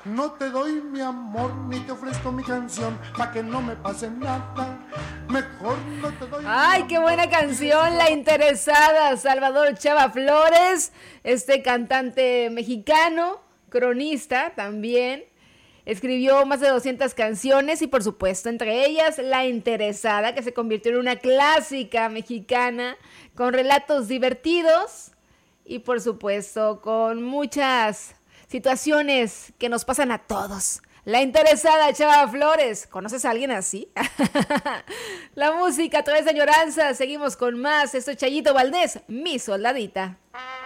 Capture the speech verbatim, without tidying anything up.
No te doy mi amor ni te ofrezco mi canción pa' que no me pase nada. Mejor no te doy. Ay, qué buena canción, La Interesada, Salvador Chava Flores, este cantante mexicano, cronista también. Escribió más de doscientas canciones y por supuesto entre ellas La Interesada, que se convirtió en una clásica mexicana con relatos divertidos y por supuesto con muchas situaciones que nos pasan a todos. La Interesada, Chava Flores. ¿Conoces a alguien así? La música a través de añoranza. Seguimos con más. Esto es Chayito Valdés, mi soldadita.